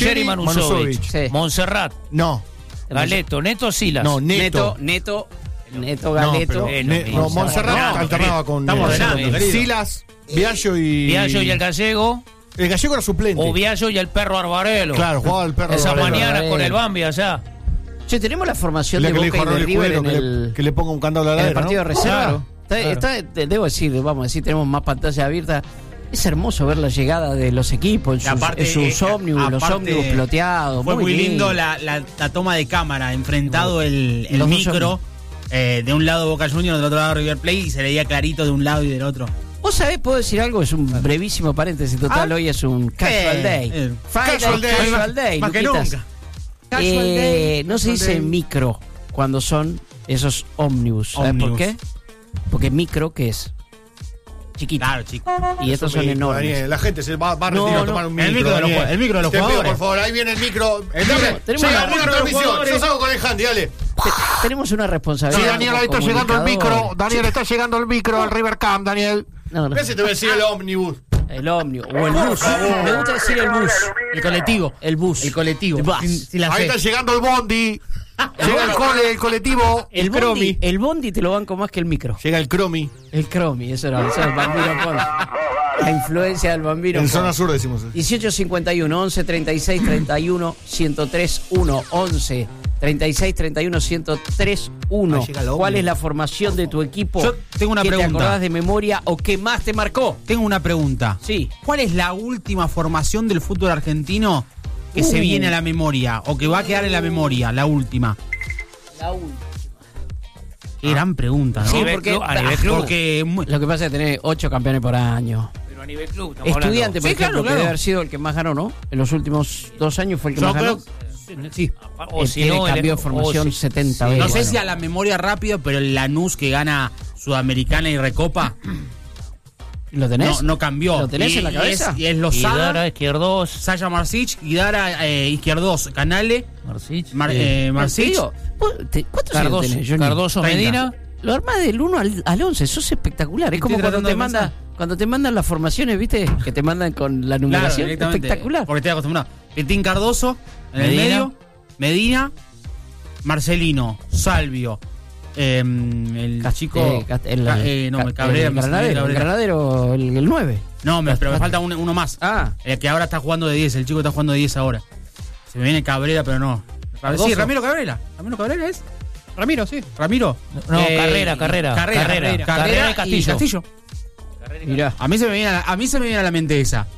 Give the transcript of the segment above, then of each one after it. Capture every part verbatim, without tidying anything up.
Ruggeri, Manusovich. Sí. Montserrat. No. Galeto, Neto, Silas. No, Neto. Neto, Neto, Neto Galeto. No, Eh, ne- no, no, Montserrat no, alternaba con estamos eh, ordenando, querido. Silas, Viallo y... Viallo y el Gallego. El Gallego era suplente. O Viallo y el perro Arbarelo. Claro, jugaba el perro. Esa Arbarelo. mañana Arbarelo. con el Bambi allá. Che, tenemos la formación La de que le Boca dijo a y de Rolly River Cuero en que, el, le, que le ponga un candado a la en el ladera, partido ¿no? de reserva. Claro, Está, claro. está- te- debo decir, vamos a decir, tenemos más pantalla abierta. Es hermoso ver la llegada de los equipos en Y sus, aparte, en sus eh, ómnibus, los aparte, ómnibus ploteados. Fue muy lindo la, la, la toma de cámara, enfrentado el, el Los dos micro, eh, de un lado Boca Juniors, del otro lado River Plate, y se leía clarito de un lado y del otro. ¿Vos sabés, puedo decir algo? Es un brevísimo paréntesis total. Ah. Hoy es un casual Eh, day. eh, Friday, casual day. casual day, Más que Luquitas. nunca. Eh, no se dice day. micro cuando son esos ómnibus. ¿Sabes por Ómnibus. qué? Porque micro, ¿qué es? Chiquito. Claro, chicos. Y estos son Micro, enormes. Daniel, la gente se va, va a No, retirar a no. tomar un El micro. micro de los Daniel. jue- el micro de los Te pido, jugadores. por favor, ahí viene el micro. Tenemos- tenemos Llega una- una transmisión. jugadores. Yo salgo con el handy, dale. Te- tenemos una responsabilidad. Sí, Daniel, ahí como está llegando el micro. comunicadores. Daniel, está llegando el micro al River Camp, Daniel. No, no. Ese te voy a decir el ómnibus. El ómnibus. O el bus. Me gusta decir el bus. El colectivo. El bus. El colectivo. El bus. Sin- sin la Ahí C. está llegando el bondi. Llega el cole, el colectivo. El bondi, el bondi te lo banco más que el micro. Llega el cromi. El cromi, eso era, eso era el Bambino Polo. La influencia del Bambino En Polo. zona sur decimos eso. dieciocho cincuenta y uno, once treinta y seis treinta y uno, ciento tres uno, once treinta y seis treinta y uno, ciento tres uno. Ahí llega el ¿Cuál ómnibus. es la formación de tu equipo? Yo tengo una ¿Qué pregunta. te acordás de memoria o qué más te marcó? Tengo una pregunta. Sí. ¿Cuál es la última formación del fútbol argentino que Uh. se viene a la memoria o que va a quedar en la memoria? La última. La última. Qué gran pregunta, ¿no? Sí, A nivel porque- club, a nivel club. Porque mu- Lo que pasa es que tenés ocho campeones por año. Pero a nivel club. estamos Estudiante, por Sí, ejemplo, claro, que claro. debe haber sido el que más ganó, ¿no? En los últimos dos años fue el que yo más creo ganó. sí. hablando. O Eh, si tiene no, el- cambio de o formación si- setenta sí. veces. No sé Bueno. si a la memoria rápido, pero el Lanús que gana Sudamericana y Recopa ¿Lo tenés? no, no cambió. ¿Lo tenés y, en la cabeza? Y es, y es Lozada, Guidara, Izquierdos, Sasha Marsic, Guidara, eh, Izquierdos, Canale, Marcich, Mar, eh, eh, Marsic. Digo, vos te- ¿cuántos años Cardoso, tenés, Johnny? Cardoso treinta. Medina. Lo armás del uno al, al once, sos espectacular. Es Estoy como cuando tratando te de manda, pensar. cuando te mandan las formaciones, ¿viste? Que te mandan con la Claro, numeración. directamente, espectacular. Porque estoy acostumbrado. Petín Cardoso, en el Medina. medio, Medina, Marcelino, Salvio, eh, el Cast- chico. eh, Cast- el- Ca- eh, no, Ca- me Cabrera, el me salió Granadero, el Cabrera. Granadero, el, el nueve. No, me- pero me falta un- uno más. Ah, El que ahora está jugando de diez, el chico está jugando de diez ahora. Se me viene Cabrera, pero no. Cardoso. Sí, Ramiro Cabrera. ¿Ramiro Cabrera es? Ramiro, sí. ¿Ramiro? No, Carrera, Carrera, Carrera, Carrera, Carrera, Carrera y y Castillo. Castillo. mirá. A mí se me viene a la, a mí se me viene a la mente esa.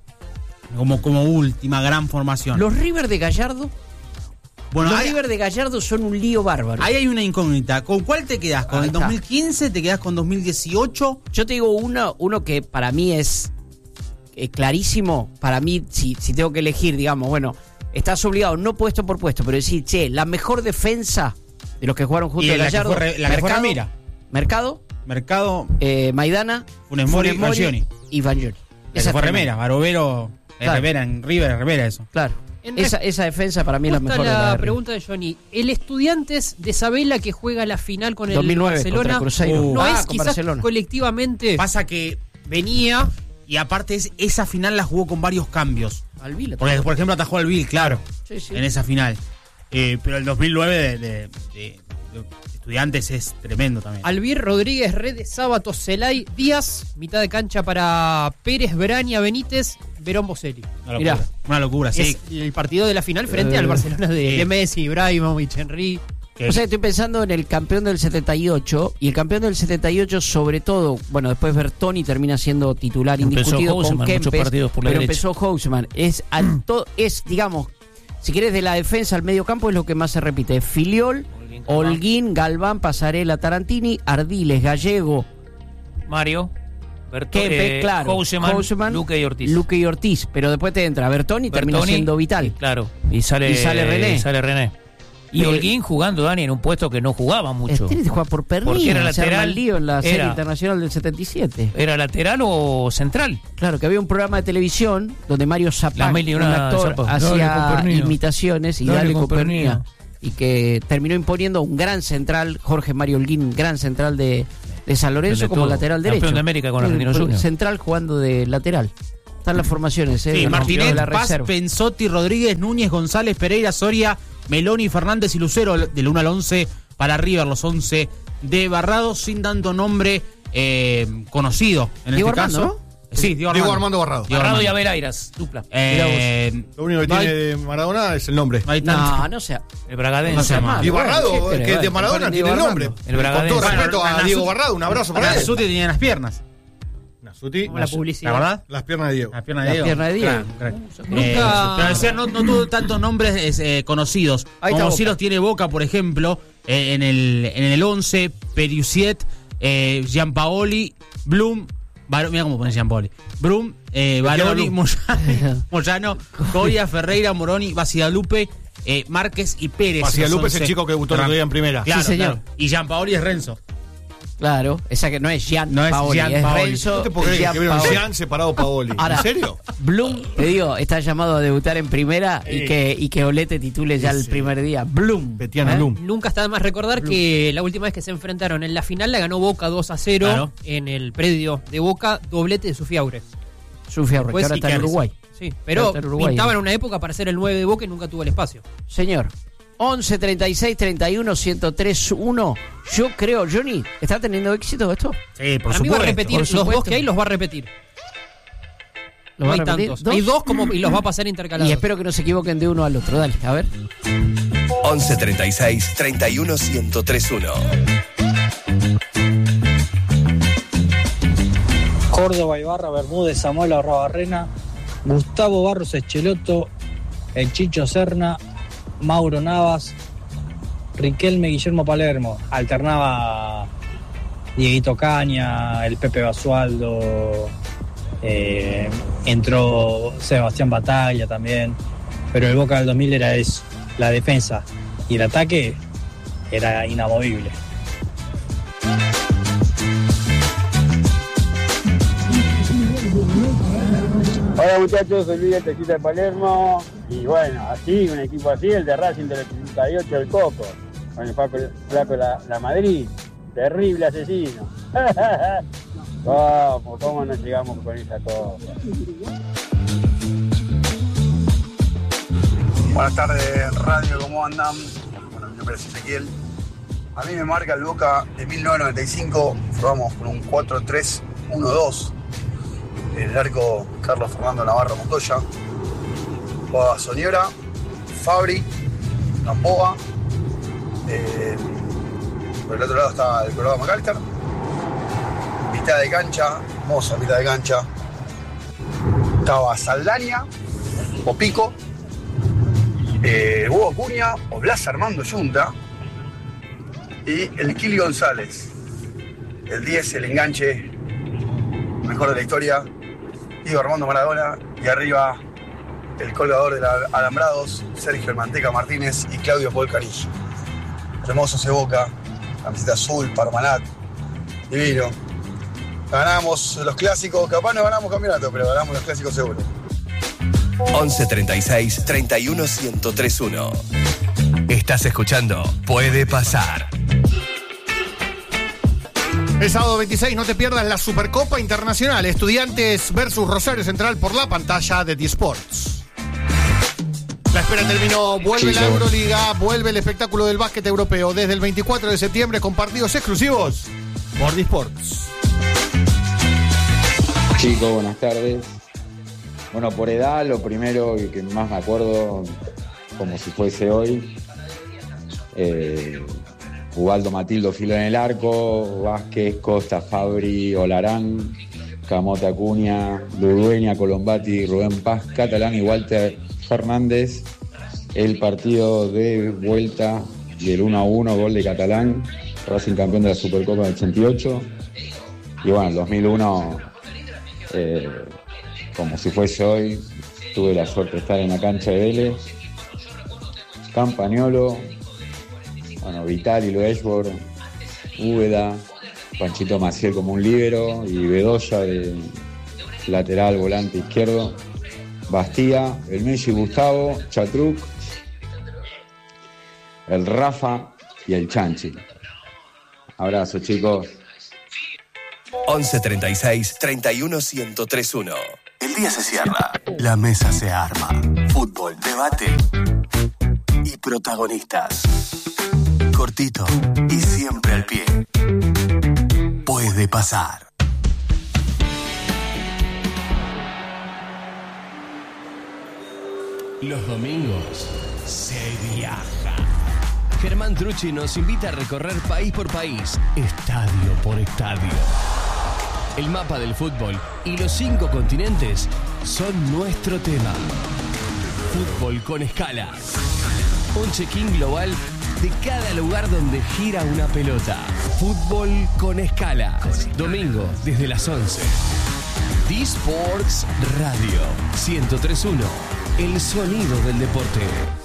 Como, como última gran formación. Los River de Gallardo, bueno, los hay, River de Gallardo son un lío bárbaro. ahí hay una incógnita. ¿Con cuál te quedas? ¿Con Ahí el está. dos mil quince? ¿Te quedas con dos mil dieciocho? Yo te digo uno, uno que para mí es eh, clarísimo. Para mí, si, si tengo que elegir, digamos, bueno, estás obligado, no puesto por puesto, pero decir, che, la mejor defensa de los que jugaron junto Y a la que Gallardo. fue re- la que fue Mercado, Ramira. Mercado, Mercado, eh, Maidana, Funes Mori, Banchioni. y Banchioni. que Esa fue es remera. Barovero, es Claro. remera. En River es remera eso. Claro. En Esa, esa defensa para mí es la Justa mejor de la la pregunta de Johnny. El Estudiantes de Sabela que juega la final con el dos mil nueve Barcelona, contra Cruzeiro. Uh. no Ah, es con quizás Barcelona. colectivamente Pasa que venía y aparte es, esa final la jugó con varios cambios. Al Vila. Porque, por ejemplo, atajó al Bill, claro, Sí, sí. en esa final. Eh, pero el dos mil nueve de, de- de- de Estudiantes es tremendo también. Albir, Rodríguez, Redes, Sábato, Celay, Díaz, mitad de cancha para Pérez, Braña, Benítez, Verón, Boselli. Una Mirá. locura. Una locura, sí. Es el partido de la final frente Eh, al Barcelona de, sí. de Messi, Ibrahimovic, Henry. Que- O sea, estoy pensando en el campeón del setenta y ocho, y el campeón del setenta y ocho, sobre todo, bueno, después Bertoni termina siendo titular Empezó indiscutido con Houseman, muchos Kempes, partidos por la pero derecha. empezó Houseman. Es, al to- es, digamos, si querés, de la defensa al medio campo es lo que más se repite. Filiol, Holguín, Galván. Holguín, Galván, Pasarela, Tarantini, Ardiles, Gallego, Mario, Berto, Kempe, eh, claro, Houseman, Houseman, Luque y Ortiz. Luque y Ortiz, pero después te entra Bertoni y termina Bertoni, siendo vital. y claro, y sale, Y sale René. y sale René. Y Pero- Holguín jugando, Dani, en un puesto que no jugaba mucho. Tiene que jugar por Porque Pernilla, era se arma lateral, el lío en la serie era- internacional del setenta y siete. ¿Era lateral o central? Claro, que había un programa de televisión donde Mario Zapag, Las mil y un una actor, Zapag. hacía Dale con Pernilla. imitaciones y Dale dale, con con Pernilla. Pernilla. Y que terminó imponiendo un gran central, Jorge Mario Holguín, gran central de, de San Lorenzo De como todo. lateral Campeón derecho. de América con Sí, Argentinos Juniors. Central jugando de lateral. Están las formaciones, ¿eh? Sí, La Martínez, rompió la Paz, reserva. Pensotti, Rodríguez, Núñez, González, Pereira, Soria, Meloni, Fernández y Lucero del uno al once para River, los once de Barrados, sin tanto nombre eh, conocido en Diego este Armando, caso. Sí, Diego Armando. Diego Armando Barrado. Diego Barrado y Armando. Averairas, dupla. Eh, Lo único que no tiene hay- de Maradona es el nombre. no hay tanto. No, no sea. El Bragadense. No sea malo. Y Barrado, Bueno, ¿qué que querés? de Maradona Bueno, tiene Diego el nombre. Armando. El Bragadense. Con todo Bueno, respeto a Nasuti- Diego Barrado, un abrazo para él. Nasuti tenía en las piernas. Nasuti, Como la ¿Te publicidad. acordás? las piernas de Diego. Las piernas de Las Diego. piernas de Diego. Claro, claro. Nunca- Eh, pero decía, no, no tuvo tantos nombres eh, conocidos. Ahí está como si Boca. los tiene Boca, por ejemplo, eh, en el en el once, Periusiet, eh, Gianpaoli, Blum, Bar- mira cómo pone Gianpaoli. Blum, eh, Baroni, Blum. Moyano, Moyano, Coria, Ferreira, Moroni, Basidalupe, eh, Márquez y Pérez. Basidalupe Los es el once. chico que debutó el otro día en primera. Claro, Sí, señor. claro. Y Gianpaoli es Renzo. Claro, esa que no es Gian No es Paoli, Gian es Paoli. Renzo. ¿No te puedo creer que vieron Gianpaoli. Jean separado Paoli? Ahora, ¿En serio? Bloom, te digo, está llamado a debutar en primera y que, y que Olete titule ya el Sí. primer día. Bloom. Betiana ¿Eh? Blum. Nunca está de más recordar que la última vez que se enfrentaron en la final la ganó Boca dos a cero Claro. en el predio de Boca, doblete de Sufiaure. Sufia, que Después ahora sí está en que- Uruguay. Sí, pero Está en Uruguay. pintaba en una época para ser el nueve de Boca y nunca tuvo el espacio. Señor. once, treinta y seis, treinta y uno, ciento tres, uno. Yo creo, Johnny, ¿está teniendo éxito esto? Sí, por Para mí va a supuesto. repetir por los supuesto. dos que hay, los va a repetir. ¿Lo No va hay a repetir? tantos. ¿Dos? Hay dos como, y los va a pasar intercalados. Y espero que no se equivoquen de uno al otro. Dale, a ver. once treinta y seis, treinta y uno, ciento tres uno. Córdoba, Ibarra, Bermúdez, Samuel Arrabarrena, Gustavo Barros Echeloto, el Chicho Serna, Mauro Navas, Riquelme, Guillermo Palermo. Alternaba Dieguito Caña, el Pepe Basualdo, eh, entró Sebastián Bataglia también. Pero el Boca del dos mil era eso, la defensa. Y el ataque era inamovible. Hola muchachos, soy Luis de Tejita de Palermo y bueno, así, un equipo así, el de Racing del ochenta y ocho, el Coco, con el Flaco, Flaco la, la Madrid, terrible asesino. ¿Cómo, cómo nos llegamos con esa cosa? Buenas tardes, radio, ¿cómo andan? Bueno, mi nombre es Ezequiel. A mí me marca el Boca de mil novecientos noventa y cinco, jugamos con un cuatro tres uno dos. En el arco, Carlos Fernando Navarro Montoya. Jugaba Soñora, Fabri, Gamboa. Eh, por el otro lado estaba el Colorado McAllister. Mitad de cancha, hermosa mitad de cancha. Estaba Saldaña, o Pico. Eh, Hugo Acuña o Blas Armando Yunta y el Kili González, el diez, el enganche mejor de la historia, Diego Armando Maradona, y arriba el colgador de los alambrados, Sergio El Manteca Martínez y Claudio Paul Canillo. Hermoso ese Boca, camiseta azul, Parmalat, divino. Ganamos los clásicos, capaz no ganamos campeonato, pero ganamos los clásicos seguro. once treinta y seis, treinta y uno, ciento tres uno. Estás escuchando Puede Pasar. El sábado veintiséis no te pierdas la Supercopa Internacional. Estudiantes versus Rosario Central por la pantalla de D-Sports. La espera terminó. Vuelve la Euroliga, vuelve el espectáculo del básquet europeo desde el veinticuatro de septiembre con partidos exclusivos por D-Sports. Chicos, buenas tardes. Bueno, por edad, lo primero y que más me acuerdo, como si fuese hoy, eh, Ubaldo Matildo Filo en el arco, Vázquez, Costa, Fabri, Olarán, Camota Acuña, Ludueña, Colombati, Rubén Paz, Catalán y Walter Fernández. El partido de vuelta del uno a uno, gol de Catalán, Racing campeón de la Supercopa del ochenta y ocho. Y bueno, el dos mil uno... Eh, como si fuese hoy, tuve la suerte de estar en la cancha de Vélez, Campagnolo, bueno, Vitali, Loesbor, Úbeda, Panchito Maciel como un líbero y Bedoya de lateral, volante izquierdo, Bastía, el Messi, Gustavo, Chatruc, el Rafa y el Chanchi. Abrazo, chicos. once treinta y seis, treinta y uno, ciento tres uno. El día se cierra, la mesa se arma. Fútbol, debate y protagonistas. Cortito y siempre al pie. Puede pasar. Los domingos se viaja. Germán Trucci nos invita a recorrer país por país, estadio por estadio. El mapa del fútbol y los cinco continentes son nuestro tema. Fútbol con escala. Un check-in global de cada lugar donde gira una pelota. Fútbol con escala. Domingo desde las once. D-Sports Radio ciento tres punto uno. El sonido del deporte.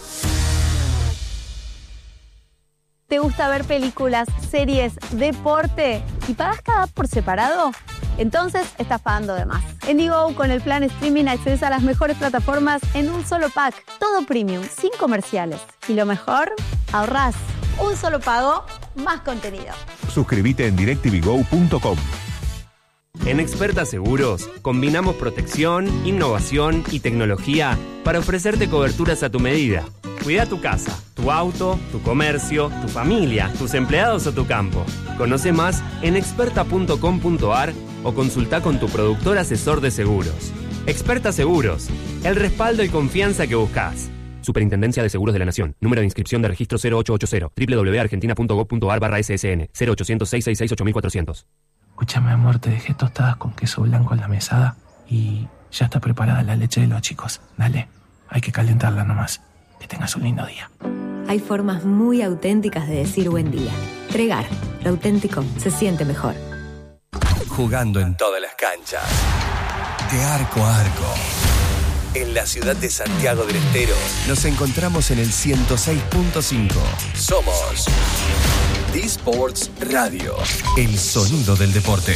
¿Te gusta ver películas, series, deporte y pagas cada por separado? Entonces estás pagando de más. En Digo, con el plan streaming accedes a las mejores plataformas en un solo pack. Todo premium, sin comerciales. Y lo mejor, ahorrás. Un solo pago, más contenido. Suscríbete en directv go punto com. En Experta Seguros, combinamos protección, innovación y tecnología para ofrecerte coberturas a tu medida. Cuida tu casa, tu auto, tu comercio, tu familia, tus empleados o tu campo. Conoce más en experta punto com punto a r o consulta con tu productor asesor de seguros. Experta Seguros, el respaldo y confianza que buscas. Superintendencia de Seguros de la Nación. Número de inscripción de registro cero ocho ocho cero. doble u doble u doble u punto argentina punto gov punto a r barra S S N. cero ochocientos, seiscientos sesenta y seis, ocho mil cuatrocientos. Escúchame, amor, te dejé tostadas con queso blanco en la mesada y ya está preparada la leche de los chicos. Dale, hay que calentarla nomás. Que tengas un lindo día. Hay formas muy auténticas de decir buen día. Pregar, lo auténtico se siente mejor. Jugando en todas las canchas. De arco a arco. En la ciudad de Santiago del Estero nos encontramos en el ciento seis punto cinco. Somos D-Sports Radio, el sonido del deporte.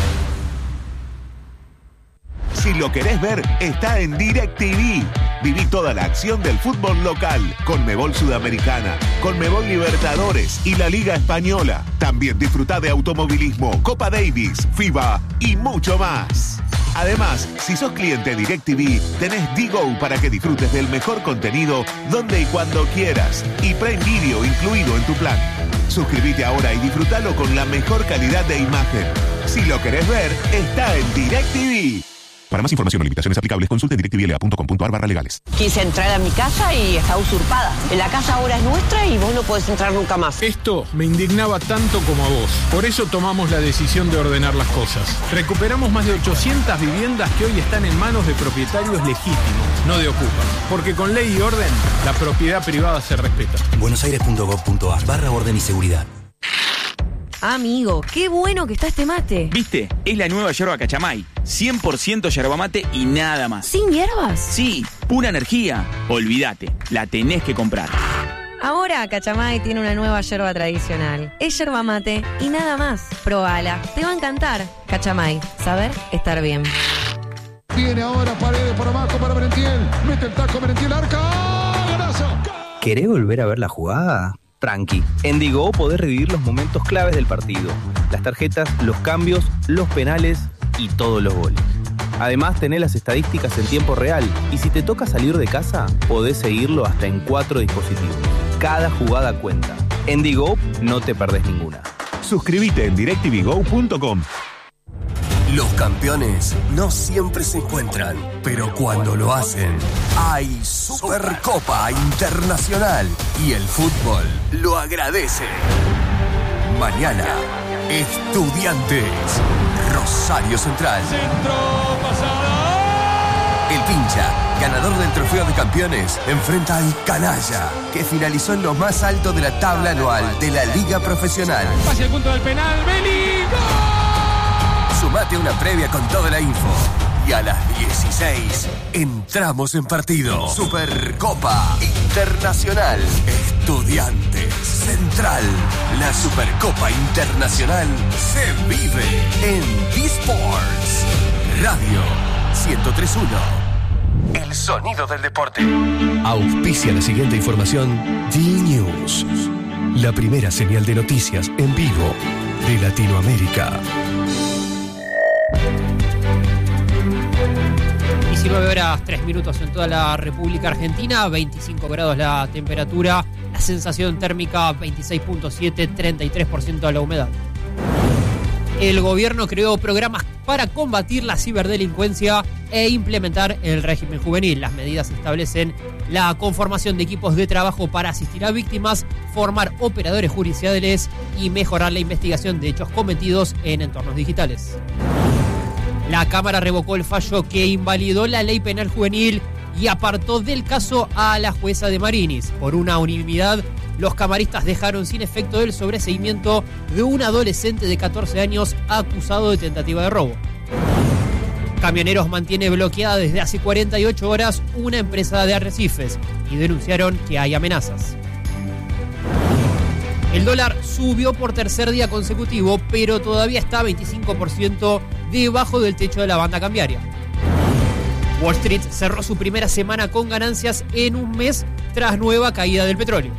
Si lo querés ver, está en DirecTV. Viví toda la acción del fútbol local, Conmebol Sudamericana, Conmebol Libertadores y la Liga Española. También disfrutá de automovilismo, Copa Davis, FIBA y mucho más. Además, si sos cliente DirecTV, tenés Digo para que disfrutes del mejor contenido donde y cuando quieras. Y Prime Video incluido en tu plan. Suscríbete ahora y disfrutalo con la mejor calidad de imagen. Si lo querés ver, está en DirecTV. Para más información o limitaciones aplicables, consulte directvla punto com punto a r barra legales. Quise entrar a mi casa y está usurpada. La casa ahora es nuestra y vos no podés entrar nunca más. Esto me indignaba tanto como a vos. Por eso tomamos la decisión de ordenar las cosas. Recuperamos más de ochocientas viviendas que hoy están en manos de propietarios legítimos, no de ocupas. Porque con ley y orden, la propiedad privada se respeta. buenosaires punto gov punto a r barra orden y seguridad. Amigo, qué bueno que está este mate. ¿Viste? Es la nueva yerba Cachamay. cien por ciento yerba mate y nada más. ¿Sin hierbas? Sí, pura energía. Olvídate, la tenés que comprar. Ahora Cachamay tiene una nueva yerba tradicional. Es yerba mate y nada más. Probala, te va a encantar. Cachamay, saber estar bien. Viene ahora Paredes por abajo para Merentiel. Mete el taco Merentiel, arca. ¡Golazo! ¿Querés volver a ver la jugada? Tranqui, en Digo podés revivir los momentos claves del partido, las tarjetas, los cambios, los penales y todos los goles. Además tenés las estadísticas en tiempo real y si te toca salir de casa, podés seguirlo hasta en cuatro dispositivos. Cada jugada cuenta. En Digo no te perdés ninguna. Suscríbete en directv go punto com. Los campeones no siempre se encuentran, pero cuando lo hacen, hay Supercopa Internacional y el fútbol lo agradece. Mañana, Estudiantes, Rosario Central. El Pincha, ganador del Trofeo de Campeones, enfrenta al Canalla, que finalizó en lo más alto de la tabla anual de la Liga Profesional. Hacia el punto del penal, Beli. Sumate una previa con toda la info. Y a las dieciséis entramos en partido. Supercopa Internacional. Estudiantes Central. La Supercopa Internacional se vive en D-Sports Radio ciento tres punto uno. El sonido del deporte. Auspicia la siguiente información. D-News. La primera señal de noticias en vivo de Latinoamérica. diecinueve horas tres minutos en toda la República Argentina, veinticinco grados la temperatura, la sensación térmica veintiséis punto siete, treinta y tres por ciento de la humedad. El gobierno creó programas para combatir la ciberdelincuencia e implementar el régimen juvenil. Las medidas establecen la conformación de equipos de trabajo para asistir a víctimas, formar operadores judiciales y mejorar la investigación de hechos cometidos en entornos digitales. La Cámara revocó el fallo que invalidó la ley penal juvenil y apartó del caso a la jueza de Marinis. Por una unanimidad, los camaristas dejaron sin efecto el sobreseimiento de un adolescente de catorce años acusado de tentativa de robo. Camioneros mantiene bloqueada desde hace cuarenta y ocho horas una empresa de arrecifes y denunciaron que hay amenazas. El dólar subió por tercer día consecutivo, pero todavía está veinticinco por ciento debajo del techo de la banda cambiaria. Wall Street cerró su primera semana con ganancias en un mes tras nueva caída del petróleo.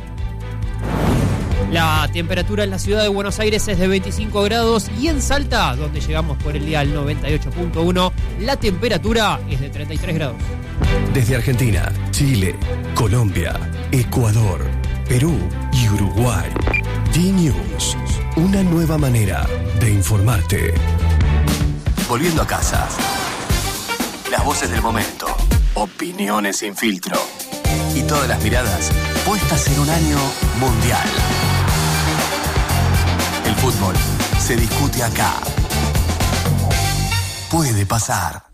La temperatura en la ciudad de Buenos Aires es de veinticinco grados y en Salta, donde llegamos por el día al noventa y ocho punto uno, la temperatura es de treinta y tres grados. Desde Argentina, Chile, Colombia, Ecuador, Perú y Uruguay. D-News, una nueva manera de informarte. Volviendo a casa. Las voces del momento, opiniones sin filtro y todas las miradas puestas en un año mundial. El fútbol se discute acá. Puede pasar.